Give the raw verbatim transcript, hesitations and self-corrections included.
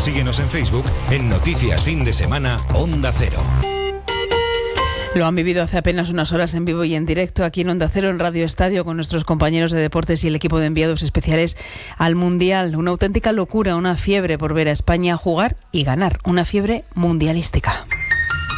síguenos en Facebook en Noticias Fin de Semana Onda Cero. Lo han vivido hace apenas unas horas en vivo y en directo aquí en Onda Cero, en Radio Estadio, con nuestros compañeros de deportes y el equipo de enviados especiales al Mundial. Una auténtica locura, una fiebre por ver a España jugar y ganar, una fiebre mundialística.